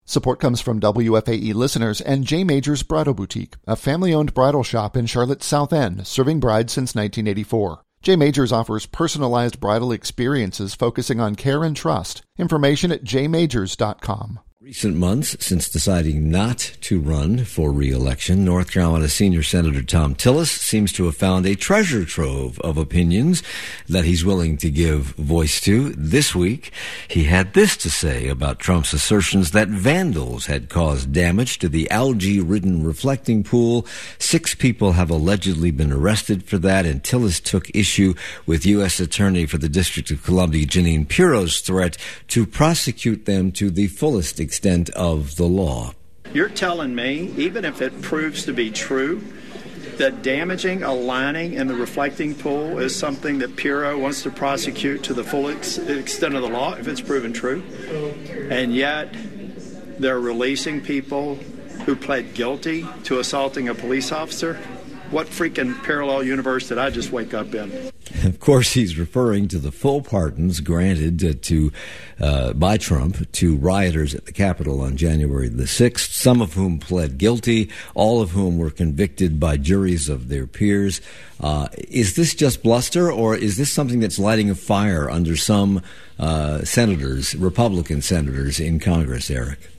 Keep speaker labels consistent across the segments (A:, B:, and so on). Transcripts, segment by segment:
A: Support comes from WFAE listeners and J. Majors Bridal Boutique, a family-owned bridal shop in Charlotte's South End, serving brides since 1984. J. Majors offers personalized bridal experiences focusing on care and trust. Information at jmajors.com.
B: Recent months since deciding not to run for re-election, North Carolina Senior Senator Thom Tillis seems to have found a treasure trove of opinions that he's willing to give voice to. This week, he had this to say about Trump's assertions that vandals had caused damage to the algae-ridden reflecting pool. 6 people have allegedly been arrested for that, and Tillis took issue with U.S. Attorney for the District of Columbia, Jeanine Pirro's threat to prosecute them to the fullest extent of the law.
C: You're telling me, even if it proves to be true, that damaging a lining in the reflecting pool is something that Pirro wants to prosecute to the full extent of the law, if it's proven true, and yet they're releasing people who pled guilty to assaulting a police officer? What freaking parallel universe did I just wake up in?
B: Of course, he's referring to the full pardons granted by Trump to rioters at the Capitol on January the 6th, some of whom pled guilty, all of whom were convicted by juries of their peers. Is this just bluster, or is this something that's lighting a fire under some senators, Republican senators in Congress, Eric?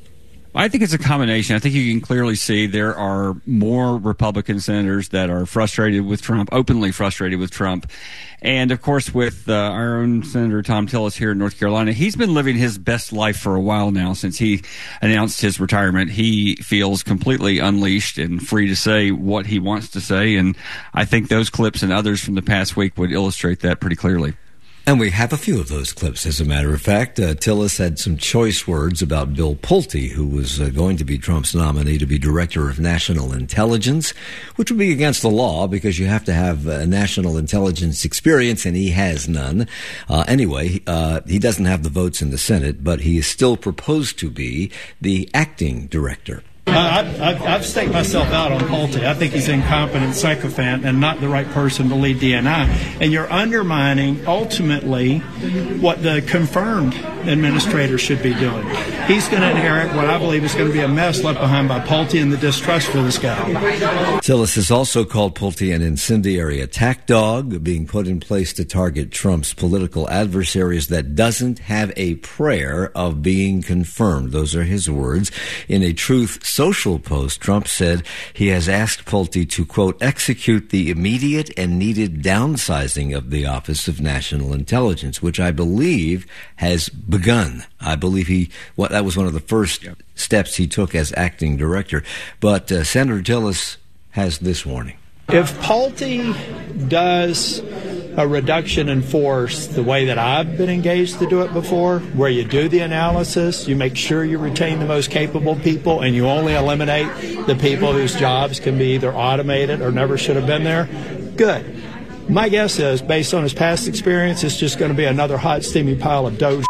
D: I think it's a combination. I think you can clearly see there are more Republican senators that are frustrated with Trump, openly frustrated with Trump. And, of course, with our own Senator Thom Tillis here in North Carolina, he's been living his best life for a while now since he announced his retirement. He feels completely unleashed and free to say what he wants to say. And I think those clips and others from the past week would illustrate that pretty clearly.
B: And we have a few of those clips, as a matter of fact. Tillis had some choice words about Bill Pulte, who was going to be Trump's nominee to be Director of National Intelligence, which would be against the law because you have to have national intelligence experience, and he has none. Anyway, he doesn't have the votes in the Senate, but he is still proposed to be the acting director.
E: I've staked myself out on Pulte. I think he's an incompetent sycophant and not the right person to lead DNI. And you're undermining, ultimately, what the confirmed administrator should be doing. He's going to inherit what I believe is going to be a mess left behind by Pulte and the distrust for this guy.
B: Tillis has also called Pulte an incendiary attack dog being put in place to target Trump's political adversaries that doesn't have a prayer of being confirmed. Those are his words. In a Truth Social post, Trump said he has asked Pulte to, quote, execute the immediate and needed downsizing of the Office of National Intelligence, which I believe has begun. I believe that was one of the first steps he took as acting director. But Senator Tillis has this warning.
E: If Pulte does a reduction in force the way that I've been engaged to do it before, where you do the analysis, you make sure you retain the most capable people, and you only eliminate the people whose jobs can be either automated or never should have been there, good. My guess is, based on his past experience, it's just going to be another hot, steamy pile of dough.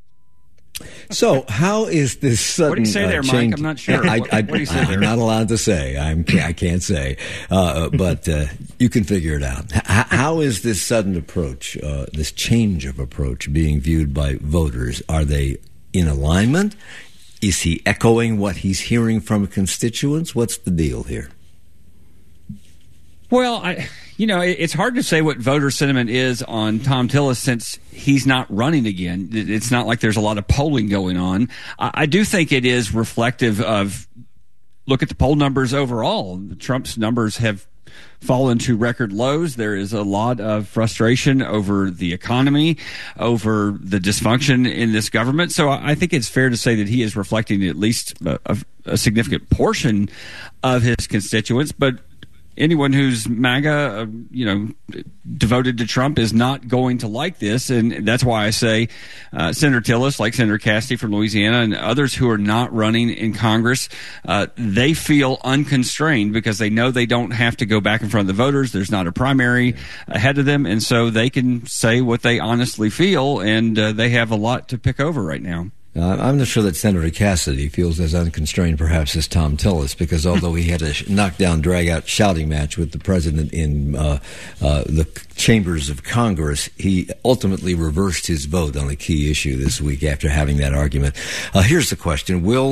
B: So, how is this sudden
D: What do you say there,
B: change?
D: Mike? I'm not sure. What do you say there?
B: I'm not allowed to say. I can't say. But you can figure it out. How is this sudden approach, this change of approach, being viewed by voters? Are they in alignment? Is he echoing what he's hearing from constituents? What's the deal here?
D: Well, it's hard to say what voter sentiment is on Thom Tillis since he's not running again. It's not like there's a lot of polling going on. I do think it is reflective of, look at the poll numbers overall. Trump's numbers have fallen to record lows. There is a lot of frustration over the economy, over the dysfunction in this government. So I think it's fair to say that he is reflecting at least a significant portion of his constituents. But anyone who's MAGA, devoted to Trump is not going to like this. And that's why I say Senator Tillis, like Senator Cassidy from Louisiana and others who are not running in Congress, they feel unconstrained because they know they don't have to go back in front of the voters. There's not a primary ahead of them. And so they can say what they honestly feel, and they have a lot to pick over right now.
B: I'm not sure that Senator Cassidy feels as unconstrained perhaps as Thom Tillis, because although he had a knockdown, drag-out shouting match with the president in the chambers of Congress, he ultimately reversed his vote on a key issue this week after having that argument. Here's the question. Will